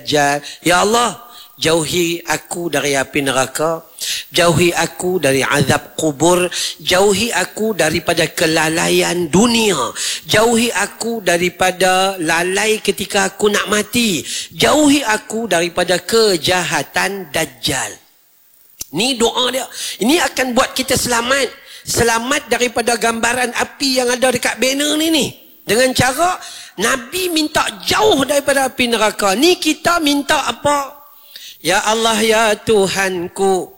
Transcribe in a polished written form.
Dajjal. Ya Allah, jauhi aku dari api neraka, jauhi aku dari azab kubur, jauhi aku daripada kelalaian dunia, jauhi aku daripada lalai ketika aku nak mati, jauhi aku daripada kejahatan Dajjal. Ni doa dia. Ini akan buat kita selamat. Selamat daripada gambaran api yang ada dekat banner ni. Dengan cara Nabi minta jauh daripada api neraka. Ni kita minta apa? Ya Allah, ya Tuhanku,